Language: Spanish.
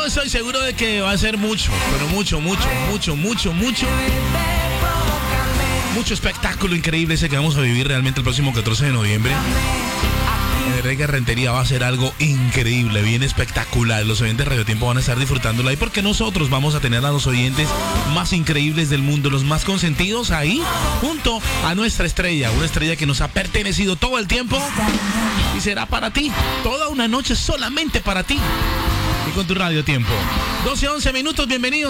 estoy seguro de que va a ser mucho, pero mucho espectáculo increíble ese que vamos a vivir realmente el próximo 14 de noviembre. En Reggae Rentería va a ser algo increíble, bien espectacular. Los oyentes de Radio Tiempo van a estar disfrutándolo ahí porque nosotros vamos a tener a los oyentes más increíbles del mundo, los más consentidos ahí, junto a nuestra estrella, una estrella que nos ha pertenecido todo el tiempo y será para ti, toda una noche solamente para ti y con tu Radio Tiempo. 12:11 minutos, bienvenidos.